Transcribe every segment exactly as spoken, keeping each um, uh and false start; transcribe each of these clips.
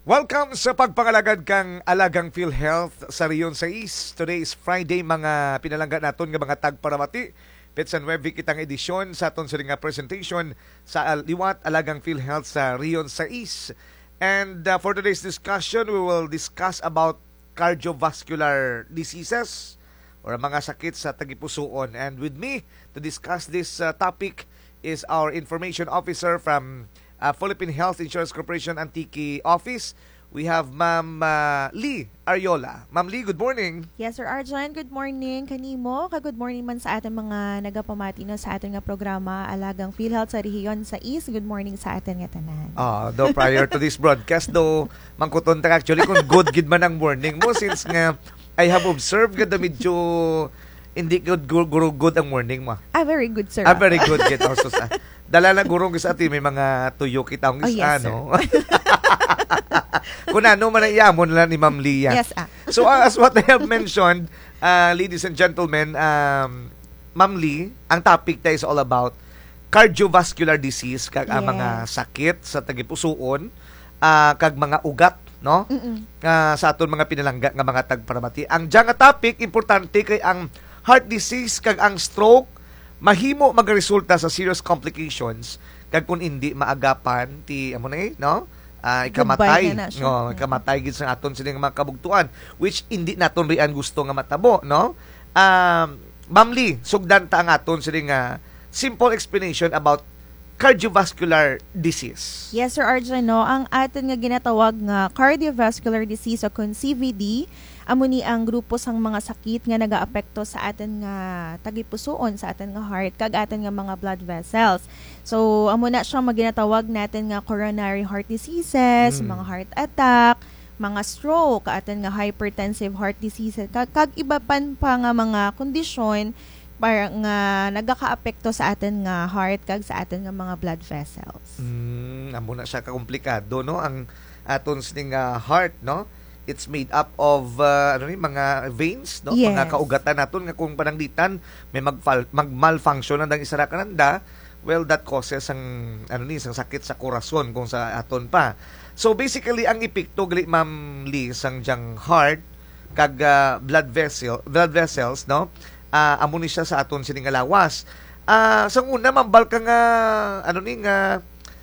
Welcome sa pagpangalagad kang Alagang PhilHealth sa Riyon sa East. Today is Friday, mga pinalangga naton nga mga tagparamati. Petsan Webik kitang edisyon sa aton sa nga presentation sa Liwat Alagang PhilHealth sa Riyon sa East. And uh, for today's discussion, we will discuss about cardiovascular diseases or mga sakit sa tagipusoon. And with me to discuss this uh, topic is our information officer from Uh, Philippine Health Insurance Corporation Antique Office. We have Ma'am uh, Lee Ariola. Ma'am Lee, good morning. Yes, Sir Arjan. Good morning kanimo. Ka-good morning man sa ating mga nagapamati na sa ating nga programa Alagang PhilHealth sa Riyon sa East. Good morning sa ating nga tanan. Ah, though prior to this broadcast, though, mangkuton ta actually kung good gid man ang morning mo since nga I have observed nga medyo hindi good, good, good ang morning mo. Ah, very good, sir. Ah, very good gid also sa dala na gurong sa atin, may mga tuyo kita ang oh, isa, yes, no? Kung ano man iamon lang ni Ma'am Lia. Yes, ah. So, uh, as what I have mentioned, uh, ladies and gentlemen, um, Ma'am Lee, ang topic tayo is all about cardiovascular disease, kag yes. mga sakit sa tagipusoon, uh, kag mga ugat, no? Uh, sa aton mga pinalangga nga mga tagparamati. Ang dyan nga topic, importante kay ang heart disease, kag ang stroke, mahimo magresulta sa serious complications kag kung hindi maagapan ti amo na eh, no? Uh, ikamatay na no, ikamatay gid sa aton sining mga kabugtuan which hindi naton rian gusto nga matabo, no? Um, Ma'am Lee, sugdan ta ang aton sining uh, simple explanation about cardiovascular disease. Yes, Sir Arjan, no? Ang atin nga ginatawag nga cardiovascular disease o kung C V D, amo ni ang grupo sang mga sakit nga nagaapekto sa atin nga tagipusoon, sa atin nga heart, kag atin nga mga blood vessels. So, amo na siyang maginatawag natin nga coronary heart diseases, mm. mga heart attack, mga stroke, atin nga hypertensive heart diseases, kag, kag iba pan pa nga mga kondisyon para nga nagaka-apekto sa atin nga heart kag sa atin nga mga blood vessels. Mm, amo na siya kakomplikado, no? Ang aton sining uh, heart, no? It's made up of uh, ano ni mga veins, no? Yes. Mga kaugatan naton nga kung pananglitan may magfal- mag-malfunction ang isara kananda, well, that causes ang ano ni isang sakit sa korason kung sa aton pa. So basically ang epekto gali Ma'am Lee sang jang heart kag uh, blood vessel, blood vessels, no? Uh, amo ni siya sa aton sining lawas. Ah, uh, sang una mambal ka nga ano ni nga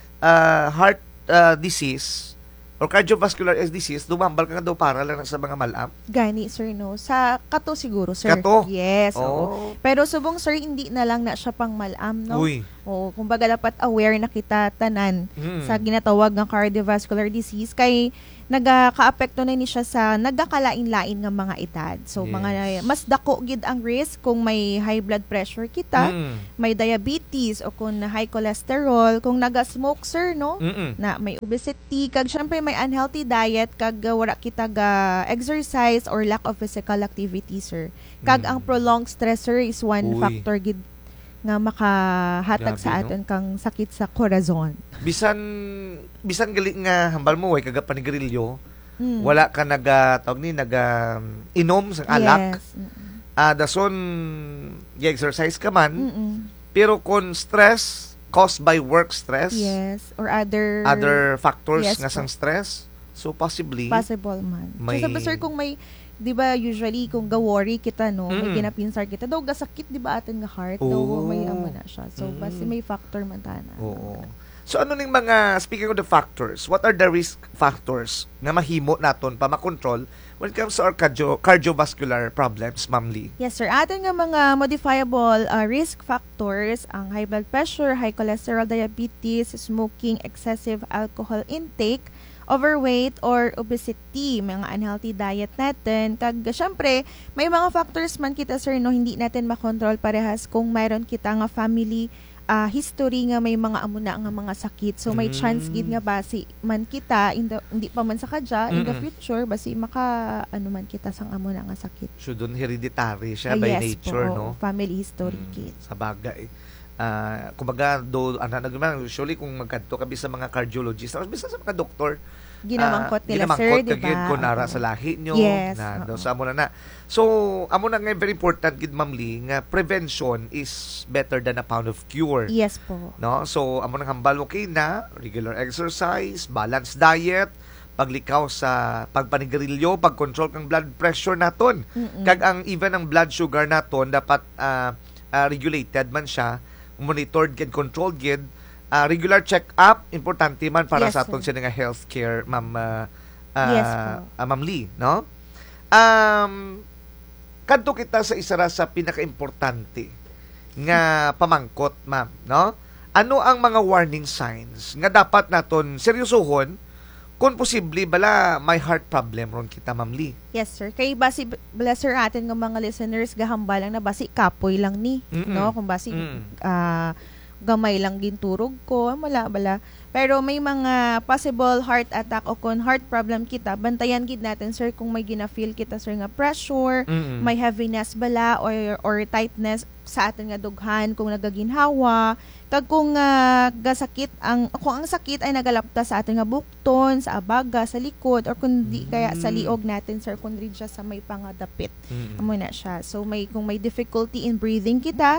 uh, heart uh, disease or cardiovascular disease, dumambal ka nga daw para lang sa mga malam. Gani, sir, no? Sa kato siguro, sir. Kato? Yes. Oh. Oo. Pero subong, sir, hindi na lang na siya pang malam, no? Uy. Oo. Kumbaga, dapat aware na kita tanan hmm. sa ginatawag ng cardiovascular disease. Kay nagaka-apekto na ni siya sa nagakalain-lain ng mga edad. So, yes. mga mas dako gid ang risk kung may high blood pressure kita, mm. may diabetes, o kung high cholesterol, kung naga-smoke, sir, no? Mm-mm. Na may obesity, kag syempre may unhealthy diet, kag uh, wala kita ga exercise or lack of physical activity, sir. Kag mm. ang prolonged stress, sir, is one Uy. factor gid nga makahatag Grabe, sa aton no? kang sakit sa corazon. Bisan bisan gali nga hambal mo way kaga panigarilyo, mm. wala ka naga tawag ni naga um, inom sang alak. Yes. Ah, uh, dason gi-exercise ka man. Mm-mm. Pero kung stress caused by work stress, yes, or other other factors yes, nga sang stress, so possibly possible man. May... So, sabi, sir, kung may, di ba, usually, kung ga-worry kita, no, mm. may ginapinsar kita, daw gasakit, di ba, atin nga heart, oh. daw may amo na siya. So, mm. basi may factor man tana. Oo. So, ano ning mga, speaking of the factors, what are the risk factors na mahimo naton pa makontrol when it comes to our cardio- cardiovascular problems, Ma'am Lee? Yes, sir. Atin nga mga modifiable uh, risk factors, ang high blood pressure, high cholesterol, diabetes, smoking, excessive alcohol intake, overweight or obesity, mga unhealthy diet natin. Kag syempre, may mga factors man kita, sir, no, hindi natin makontrol parehas kung mayroon kita nga family uh, history nga may mga amuna nga mga sakit. So may mm. chance gid nga basi man kita in the, hindi pa man sa kadya in the future basi maka ano man kita sang amuna nga sakit. So dun hereditary siya uh, by yes, nature, po, no? Family history mm, kid. Sa bagay. Uh, kumbaga, do, ano, nagmang, usually kung magkanto kabi sa mga cardiologist, o bisa sa mga doktor, ginamangkot uh, nila, ginamangkot, sir, diba? Ginamangkot kung nara sa lahi nyo. Yes. Na, do, sa amo na na. So, amo na nga very important, kid Ma'am Lee, nga prevention is better than a pound of cure. Yes po. No? So, amo nang hambal, okay na, regular exercise, balanced diet, paglikaw sa pagpanigarilyo, pag-control kang blood pressure naton. Mm-mm. Kag ang even ang blood sugar naton dapat ah, ah, regulated man siya, monitored and controlled gid. Ah, regular check-up importante man para Yes, sa aton sir. sa nga healthcare, ma'am ah, ah, Yes po. ah, Ma'am Lee, no? Um kadto kita sa isa ra sa pinaka-importante nga pamangkot, ma'am, no? Ano ang mga warning signs nga dapat naton seryosohon kung posible bala may heart problem ron kita, Ma'am Lee? Yes, sir. Kay basi blesser atin ng mga listeners gahamba lang na basi kapoy lang ni, Mm-mm. no? Kung basi Mm. ah, gamay lang ginturog ko, wala bala. Pero may mga possible heart attack o kung heart problem kita, bantayan gid natin, sir, kung may gina-feel kita, sir, nga pressure, Mm-mm. may heaviness bala or or tightness sa atin nga dughan kung nagaginhawa, kag kung ah, gasakit ang kung ang sakit ay nagalapta sa atin nga bukton, sa abaga, sa likod, or kung di kaya sa Mm. liog natin, sir, kung rin siya sa may pangadapit. Mm-mm. Amo na siya. So may kung may difficulty in breathing kita,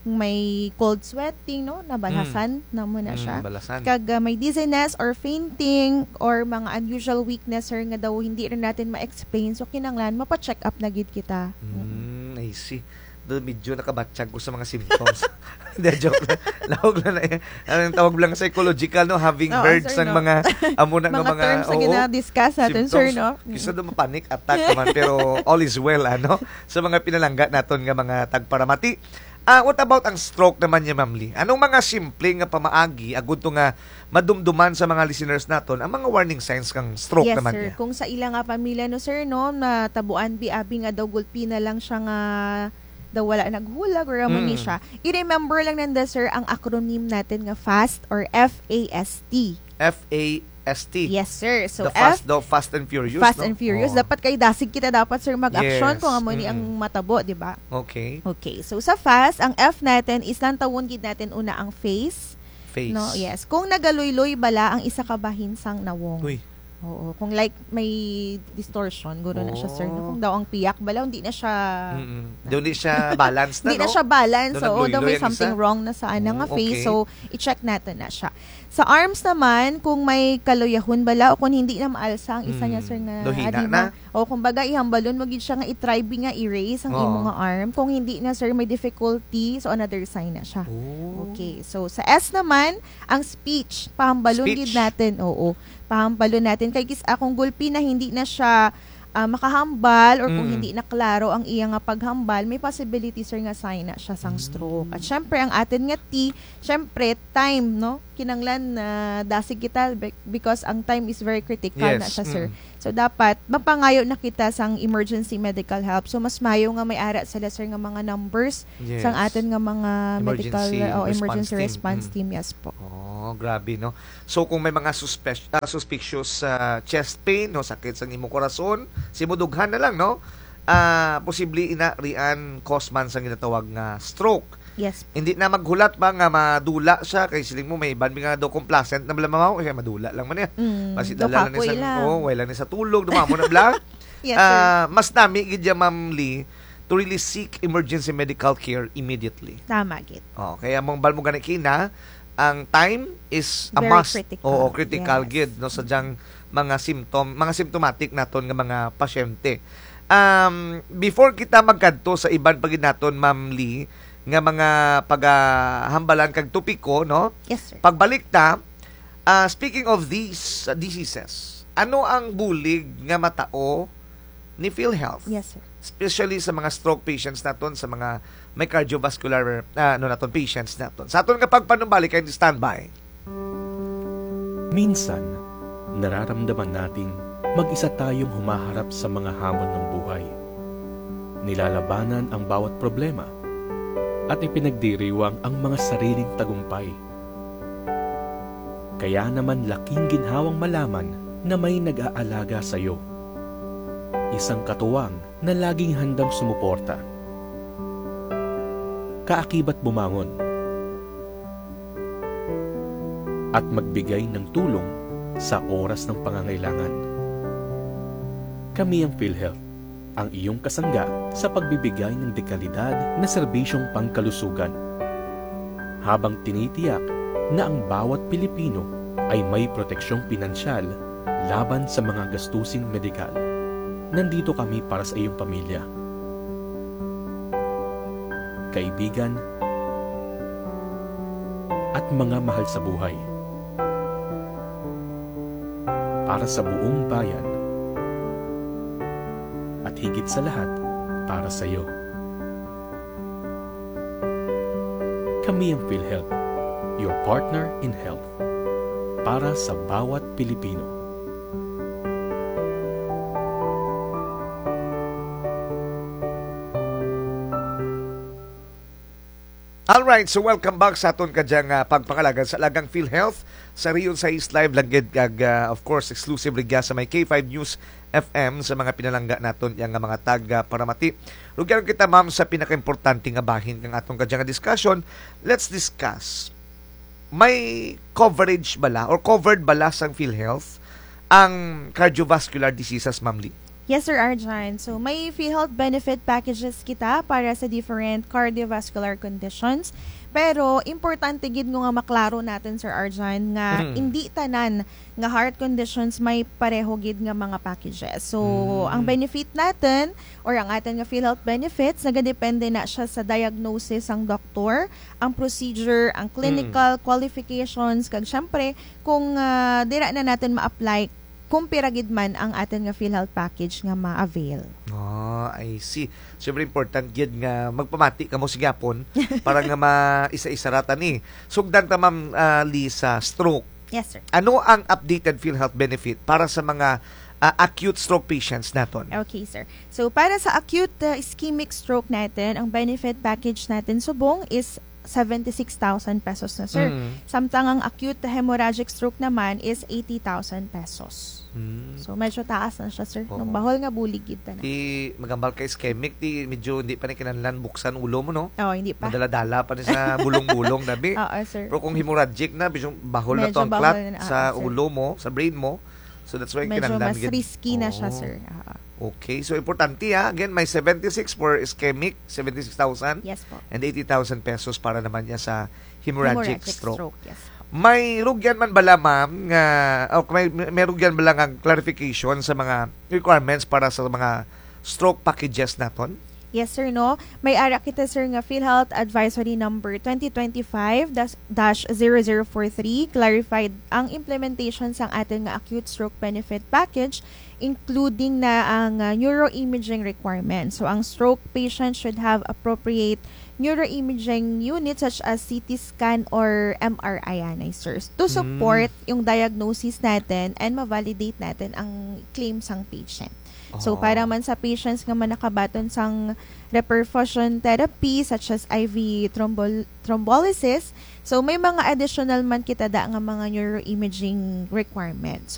may cold sweating, no, nabalasan na mo na siya. Mm, balasan. Kag uh, may dizziness or fainting or mga unusual weakness, sir, nga daw hindi rin natin ma-explain, so kinanglan mapa-check up na gid kita. Mm, I see. Do medyo nakabatsyag ko sa mga symptoms. Hindi, joke lang. Lawag lang na eh. Anong tawag lang psychological, no? Having Oo, heard sir, sang no? mga amo na nga mga, mga terms na oo, gina-discuss natin, sir, symptoms. no? Kisa do mapanik attack naman, pero all is well, ano? Sa mga pinalangga naton nga mga tagparamati. Ah, what about ang stroke naman niya, Ma'am Lee? Anong mga simple nga pamaagi agud to nga madumduman sa mga listeners naton ang mga warning signs kang stroke Yes, naman sir. niya? Kung sa ilang nga pamilya, no, sir, no, na tabuan bi-abi nga daw gulpi na lang siya nga daw wala naghulag or amo ni Mm. siya. I-remember lang nanda, sir, ang acronym natin nga FAST or F A S T. F A S T. Yes, sir. So, The fast, F, daw, fast and furious, Fast no? and Furious. Oh. Dapat kay dasig kita dapat, sir, mag-action Yes. kung amo ni ang Mm-mm. matabo, di ba? Okay. Okay. So, sa FAST, ang F natin is lantawon gid natin una ang face. Face. No, yes. Kung nagaluy-luy bala ang isa ka bahinsang nawong. Uy. Oo. Kung like may distortion, guro na siya, sir. No? Oh. Kung daw ang piyak bala, hindi na siya Mm-mm. Doon di siya balance na, hindi no? na siya balance. Doon So, daw nagluy-luy may ang something isa? wrong na sa anang nga Oh, okay. face. So, i-check natin na siya. Sa arms naman, kung may kaluyahon bala o kung hindi na maalsa ang isa Mm. niya, sir, nga Dohina adima. na? O kung baga, ihambalon, magid siya nga i-try nga erase ang Oo. imong nga arm. Kung hindi na, sir, may difficulty, so another sign na siya. Oh. Okay. So, sa S naman, ang speech. Pahambalon Speech. gid natin. Oo. Pahambalon natin. Kay kis akong gulpi na hindi na siya ah, makahambal or kung Mm. hindi na klaro ang iya nga paghambal, may possibility, sir, nga sign na siya sang stroke. At syempre, ang atin nga T, syempre, time, no? Kinanglan na dasig kita be- because ang time is very critical Yes. na siya, sir. Mm. So, dapat, mapangayo na kita sang emergency medical help. So, mas mayo nga may ara sila, sir, nga mga numbers Yes. sang atin nga mga medical Emergency o response emergency team. response Mm. team. Yes po. Oh, grabe, no? So, kung may mga suspe- uh, suspicious uh, chest pain, no, sakit sa imong korason, simudughan na lang, no? Ah, posible ina rian cause man sa ginatawag nga stroke. Yes. Hindi na maghulat ba nga madula siya kay siling mo may ban nga do complacent na bala mamaw kaya madula lang man niya. Mm, Basi do dala na kapoy sa lang. oh, wala ni sa tulog dumamo na bla. Yes, sir. Ah, mas nami gid ya, Ma'am Lee, to really seek emergency medical care immediately. Tama, git. Oh, kaya mong bal mo gani kina, ang time is a Very must. critical. Oo, critical Yes. gid no sadyang mga symptom, mga symptomatic naton nga mga pasyente. Um, before kita magkadto sa iban pagid naton, Ma'am Lee, nga mga pagahambalan kag topiko, no? Yes, sir. Pagbalik ta, ah, speaking of these uh, diseases, ano ang bulig nga matao ni PhilHealth? Yes, sir. Especially sa mga stroke patients naton, sa mga may cardiovascular ah, ano naton patients naton. Sa aton nga pagpanumbalik kay standby. Minsan, nararamdaman nating mag-isa tayong humaharap sa mga hamon ng buhay. Nilalabanan ang bawat problema at ipinagdiriwang ang mga sariling tagumpay. Kaya naman laking ginhawang malaman na may nag-aalaga sa iyo. Isang katuwang na laging handang sumuporta. Kaakibat bumangon at magbigay ng tulong sa oras ng pangangailangan. Kami ang PhilHealth, ang iyong kasangga sa pagbibigay ng dekalidad na serbisyong pangkalusugan. Habang tinitiyak na ang bawat Pilipino ay may proteksyong pinansyal laban sa mga gastusing medikal. Nandito kami para sa iyong pamilya. Kaibigan at mga mahal sa buhay. Para sa buong bayan. At higit sa lahat, para sa iyo. Kami ang PhilHealth, your partner in health. Para sa bawat Pilipino. Alright, so welcome back sa aton kadyang uh, pagpangalagan sa Alagang PhilHealth sa Rion sa East Live langged kag uh, of course exclusive rigya sa may K five News F M sa mga pinalangga naton yang mga taga Paramati. Lugyan kita ma'am sa pinakaimportante nga bahin ng atong kadyang discussion. Let's discuss. May coverage bala or covered bala sang PhilHealth ang cardiovascular diseases, Ma'am Lee? Yes, Sir Arjan. So, may PhilHealth benefit packages kita para sa different cardiovascular conditions. Pero, importante gid nga maklaro natin, Sir Arjan, nga Mm. hindi tanan nga heart conditions may pareho gid nga mga packages. So, Mm. ang benefit natin or ang atin nga PhilHealth benefits, nagadepende na siya sa diagnosis ang doktor, ang procedure, ang clinical qualifications, kag syempre, kung ah, dira na natin ma-apply kung piragid man ang atin nga PhilHealth package nga ma-avail. Oh, I see. Siyempre important yun nga magpamati ka mo si Gapon para nga maisa-isa rata ni. Sugdan ta Ma'am uh, Lee sa stroke. Yes, sir. Ano ang updated PhilHealth benefit para sa mga uh, acute stroke patients naton? Okay, sir. So, para sa acute uh, ischemic stroke natin, ang benefit package natin subong is seventy-six thousand pesos na, sir. Mm. Samtang ang acute hemorrhagic stroke naman is eighty thousand pesos. Mm. So, medyo taas na siya, sir. Oo. Nung bahol nga buligid ta na. Di magambal ka ischemic, di medyo hindi pa ni kinahanglan buksan ulo mo, no? Oo, hindi pa. Madala-dala pa ni sa bulong-bulong nabi. Oo, sir. Pero kung hemorrhagic na, medyo bahol na Medyo to ang bahol clot na, sa ah, sir. ulo mo, sa brain mo. So that's why Medyo kinahanglan mas gid- risky na siya, Oo. sir. Oo. Okay, so importante ha. Again, may seventy-six for ischemic, seventy-six thousand, Yes po. and eighty thousand pesos para naman niya sa hemorrhagic, stroke. Yes. May rugyan man bala ma'am nga o may may rugyan bala nga clarification sa mga requirements para sa mga stroke packages naton? Yes, sir, no? May ara kita, sir, nga PhilHealth Advisory Number twenty twenty-five dash zero zero four three clarified ang implementation sang atin nga acute stroke benefit package including na ang uh, neuroimaging requirements. So, ang stroke patient should have appropriate neuroimaging units such as C T scan or M R I analyzers to support yung diagnosis natin and ma-validate natin ang claim sang patient. So, Oh. para man sa patients nga man nakabaton sang reperfusion therapy such as I V thrombol- thrombolysis, so may mga additional man kita da nga mga neuroimaging requirements. So,